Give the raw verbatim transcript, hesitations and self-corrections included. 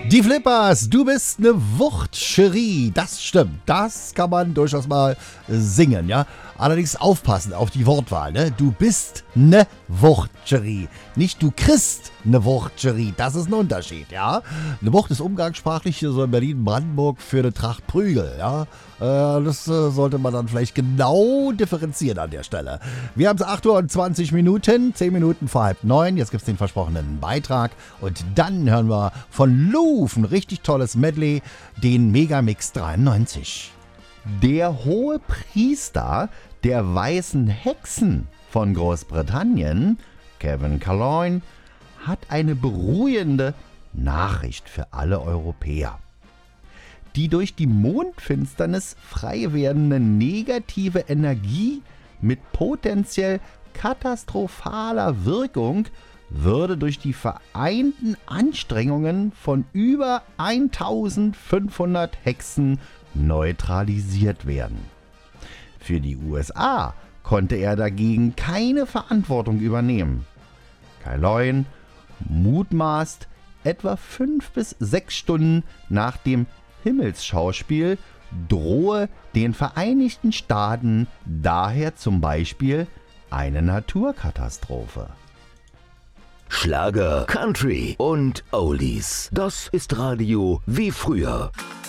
Die Flippers, du bist ne Wucht, Cherie. Das stimmt, das kann man durchaus mal singen, ja. Allerdings aufpassen auf die Wortwahl, ne? Du bist ne Wucht, Cherie. Nicht du kriegst ne Wucht, Cherie. Das ist ein Unterschied, ja. Eine Wucht ist umgangssprachlich hier so in Berlin-Brandenburg für eine Tracht Prügel, ja. Äh, das äh, sollte man dann vielleicht genau differenzieren an der Stelle. Wir haben es acht Uhr und zwanzig Minuten, zehn Minuten vor halb neun. Jetzt gibt es den versprochenen Beitrag und dann hören wir von Louvre ein richtig tolles Medley, den Megamix dreiundneunzig. Der hohe Priester der weißen Hexen von Großbritannien, Kevin Calloin, hat eine beruhigende Nachricht für alle Europäer. Die durch die Mondfinsternis frei werdende negative Energie mit potenziell katastrophaler Wirkung würde durch die vereinten Anstrengungen von über eintausendfünfhundert Hexen neutralisiert werden. Für die U S A konnte er dagegen keine Verantwortung übernehmen. Calloin mutmaßt, etwa fünf bis sechs Stunden nach dem Himmelsschauspiel drohe den Vereinigten Staaten daher zum Beispiel eine Naturkatastrophe. Schlager, Country und Oldies. Das ist Radio wie früher.